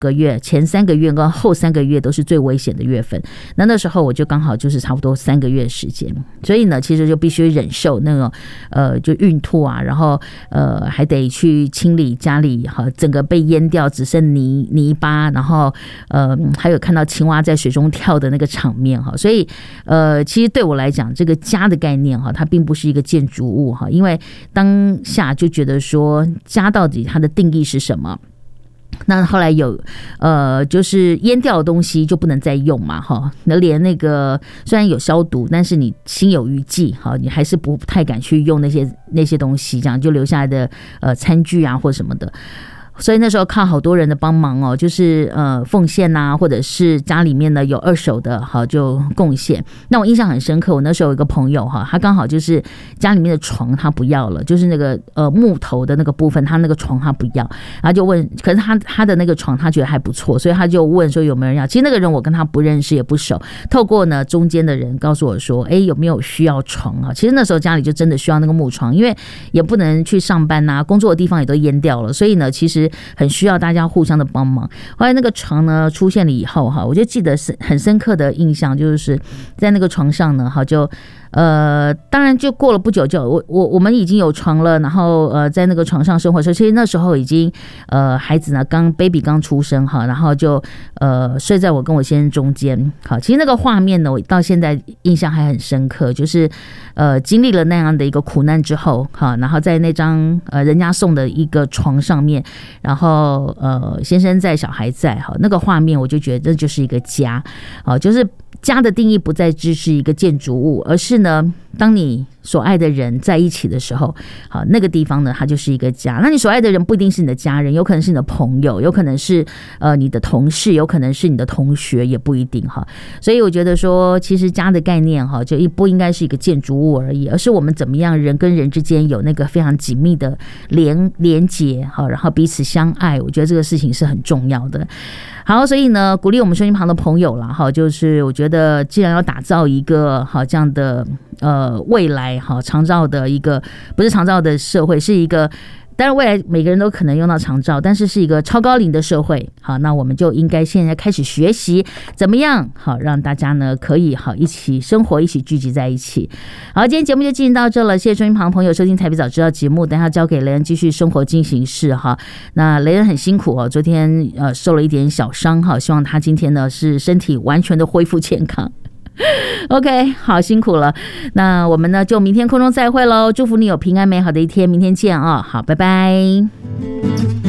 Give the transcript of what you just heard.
个月，前3个月跟后3个月都是最危险的月份。那时候我就刚好就是差不多3个月时间，所以呢，其实就必须忍受那种就孕吐啊，然后还得去清理家里哈，整个被淹掉，只剩泥巴，然后还有看到青蛙在水中跳的那个场面哈。所以其实对我来讲，这个家的概念哈，它并不是一个建筑物哈，因为当下就觉得说家到底它的定义是什么？那后来有就是淹掉的东西就不能再用嘛哈，那连那个虽然有消毒，但是你心有余悸哈，你还是不太敢去用那些东西，这样就留下来的餐具啊或什么的。所以那时候靠好多人的帮忙哦，就是奉献啊，或者是家里面呢有2手的好就贡献。那我印象很深刻，我那时候有一个朋友哈，他刚好就是家里面的床他不要了，就是那个木头的那个部分，他那个床他不要，然后就问，可是他的那个床他觉得还不错，所以他就问说有没有人要。其实那个人我跟他不认识也不熟，透过呢中间的人告诉我说，有没有需要床啊？其实那时候家里就真的需要那个木床，因为也不能去上班啊，工作的地方也都淹掉了，所以呢其实很需要大家互相的帮忙。后来那个床呢出现了以后哈，我就记得是很深刻的印象，就是在那个床上呢，好就当然就过了不久就我们已经有床了，然后在那个床上生活的时候，其实那时候已经孩子呢baby 刚出生哈，然后就睡在我跟我先生中间。好，其实那个画面呢，我到现在印象还很深刻，就是经历了那样的一个苦难之后哈，然后在那张人家送的一个床上面，然后先生在，小孩在，好，那个画面我就觉得这就是一个家，好，就是家的定义不再只是一个建筑物，而是呢，当你所爱的人在一起的时候，好，那个地方呢，它就是一个家。那你所爱的人不一定是你的家人，有可能是你的朋友，有可能是你的同事，有可能是你的同学，也不一定哈。所以我觉得说，其实家的概念哈，就不应该是一个建筑物而已，而是我们怎么样人跟人之间有那个非常紧密的连结哈，然后彼此相爱。我觉得这个事情是很重要的。好，所以呢，鼓励我们收音旁的朋友啦，哈，就是我觉得既然要打造一个好这样的未来好长照的一个，不是长照的社会，是一个。当然，未来每个人都可能用到长照，但是是一个超高龄的社会。好，那我们就应该现在开始学习怎么样好让大家呢可以好一起生活，一起聚集在一起。好，今天节目就进行到这了，谢谢收音旁朋友收听台北早知道节目，等一下交给雷恩继续生活进行式哈。那雷恩很辛苦哦，昨天受了一点小伤哈，希望他今天呢是身体完全的恢复健康。OK， 好，辛苦了。那我们呢就明天空中再会喽，祝福你有平安美好的一天，明天见啊！好，拜拜。